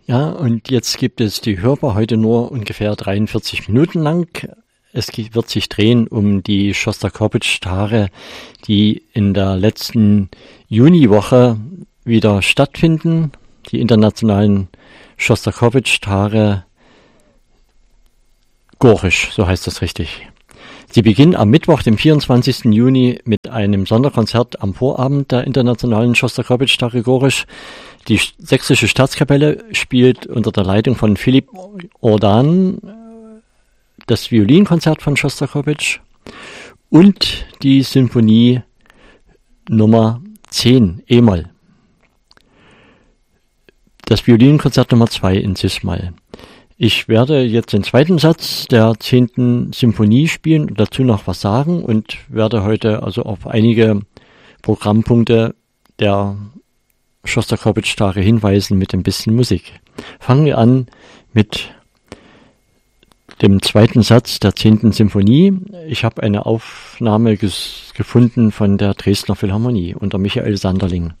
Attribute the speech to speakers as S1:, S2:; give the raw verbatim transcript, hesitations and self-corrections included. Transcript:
S1: Ja, und jetzt gibt es die Hörbar heute nur ungefähr dreiundvierzig Minuten lang. Es wird sich drehen um die Schostakowitsch-Tage, die in der letzten Juniwoche wieder stattfinden. Die internationalen Schostakowitsch-Tage Gorisch, so heißt das richtig. Sie beginnen am Mittwoch, dem vierundzwanzigsten Juni, mit einem Sonderkonzert am Vorabend der internationalen Schostakowitsch-Tage Gorisch. Die Sächsische Staatskapelle spielt unter der Leitung von Philipp Ordan das Violinkonzert von Schostakowitsch und die Sinfonie Nummer zehn, E-Moll. Das Violinkonzert Nummer zwei in Cis-Moll. Ich werde jetzt den zweiten Satz der zehnten Symphonie spielen und dazu noch was sagen und werde heute also auf einige Programmpunkte der Schostakowitsch-Tage hinweisen mit ein bisschen Musik. Fangen wir an mit dem zweiten Satz der zehnten Symphonie. Ich habe eine Aufnahme ges- gefunden von der Dresdner Philharmonie unter Michael Sanderling.